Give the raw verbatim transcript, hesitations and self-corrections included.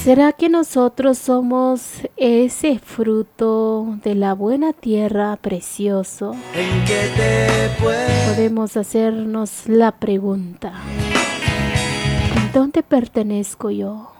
¿Será que nosotros somos ese fruto de la buena tierra precioso? ¿En qué te puedo? Podemos hacernos la pregunta: ¿en dónde pertenezco yo?